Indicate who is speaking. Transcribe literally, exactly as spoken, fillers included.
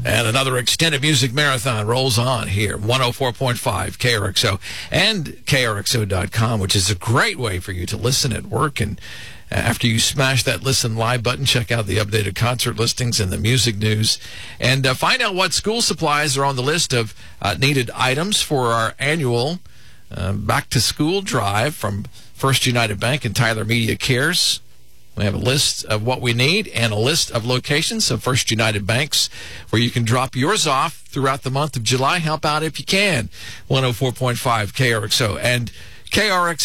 Speaker 1: And another extended music marathon rolls on here, one oh four point five K R X O and K R X O dot com, which is a great way for you to listen at work. And after you smash that Listen Live button, check out the updated concert listings and the music news. And uh, find out what school supplies are on the list of uh, needed items for our annual uh, back-to-school drive from First United Bank and Tyler Media Cares. We have a list of what we need and a list of locations of First United Banks where you can drop yours off throughout the month of July. Help out if you can. one oh four point five K R X O and K R X